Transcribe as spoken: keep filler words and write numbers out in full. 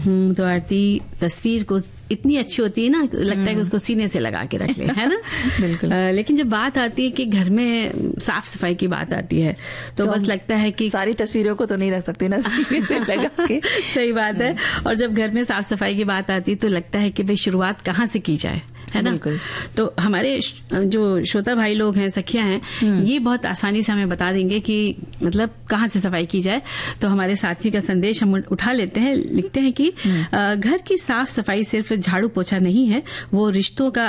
हम्म, तो आरती तस्वीर को इतनी अच्छी होती है ना, लगता है कि उसको सीने से लगा के रख ले, है ना। बिल्कुल। आ, लेकिन जब बात आती है कि घर में साफ सफाई की बात आती है तो, तो बस लगता है कि सारी तस्वीरों को तो नहीं रख सकते ना सीने से लगा के। सही बात है। और जब घर में साफ सफाई की बात आती है तो लगता है कि भाई शुरुआत कहाँ से की जाए, है ना। तो हमारे जो श्रोता भाई लोग हैं, सखियां हैं, ये बहुत आसानी से हमें बता देंगे कि मतलब कहाँ से सफाई की जाए। तो हमारे साथी का संदेश हम उठा लेते हैं, लिखते हैं कि घर की साफ सफाई सिर्फ झाड़ू पोछा नहीं है, वो रिश्तों का